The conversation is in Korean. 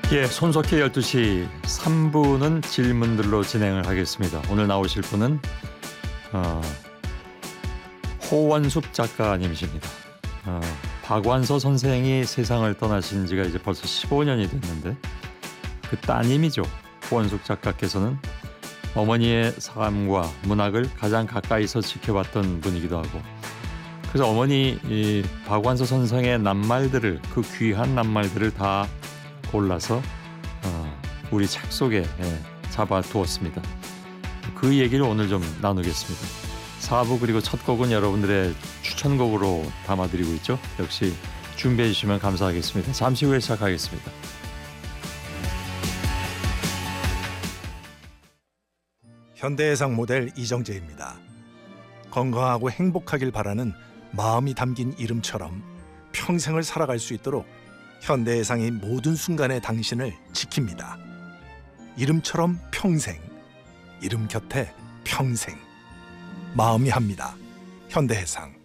예, 손석희 12시 3부는 질문들로 진행을 하겠습니다. 오늘 나오실 분은 호원숙 작가님이십니다. 박완서 선생이 세상을 떠나신 지가 이제 벌써 15년이 됐는데 그 따님이죠. 호원숙 작가께서는 어머니의 삶과 문학을 가장 가까이서 지켜봤던 분이기도 하고, 그래서 어머니 이 박완서 선생의 낱말들을, 그 귀한 낱말들을 다 골라서 우리 책 속에 잡아두었습니다. 그 얘기를 오늘 좀 나누겠습니다. 4부 그리고 첫 곡은 여러분들의 추천곡으로 담아드리고 있죠. 역시 준비해 주시면 감사하겠습니다. 잠시 후에 시작하겠습니다. 현대해상 모델 이정재입니다. 건강하고 행복하길 바라는 마음이 담긴 이름처럼 평생을 살아갈 수 있도록 현대해상이 모든 순간에 당신을 지킵니다. 이름처럼 평생, 이름 곁에 평생. 마음이 합니다. 현대해상.